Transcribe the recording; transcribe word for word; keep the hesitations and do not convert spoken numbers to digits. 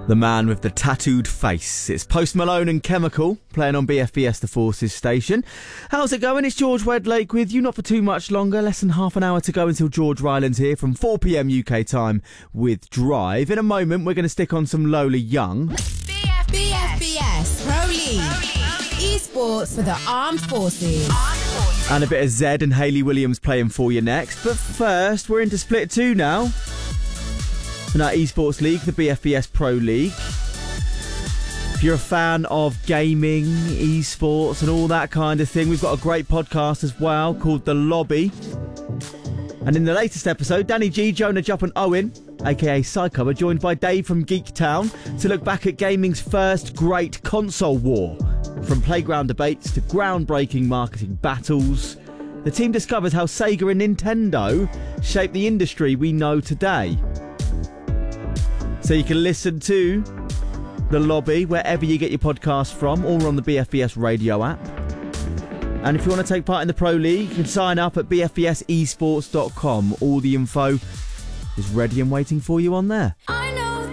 The man with the tattooed face. It's Post Malone and Chemical, playing on B F B S The Forces station. How's it going? It's George Wedlake with you, not for too much longer. Less than half an hour to go until George Ryland's here from four p.m. U K time with Drive. In a moment, we're going to stick on some Lola Young. B F B S Pro League. Esports for the Armed Forces. And a bit of Zed and Hayley Williams playing for you next. But first, we're into Split two now. In our esports league, the B F B S Pro League. If you're a fan of gaming, esports and all that kind of thing, we've got a great podcast as well called The Lobby. And in the latest episode, Danny G, Jonah Jupp and Owen, aka Psycho, are joined by Dave from Geek Town to look back at gaming's first great console war. From playground debates to groundbreaking marketing battles, the team discovers how Sega and Nintendo shaped the industry we know today. So you can listen to The Lobby wherever you get your podcast from, or on the B F B S radio app. And if you want to take part in the Pro League, you can sign up at b f b s esports dot com. All the info is ready and waiting for you on there.